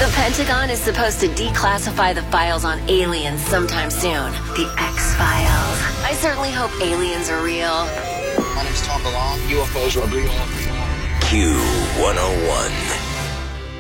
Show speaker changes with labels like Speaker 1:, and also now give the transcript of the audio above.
Speaker 1: The Pentagon is supposed to declassify the files on aliens sometime soon. The X-Files. I certainly hope aliens are real.
Speaker 2: My name's Tom DeLonge. UFOs are real.
Speaker 3: Q101.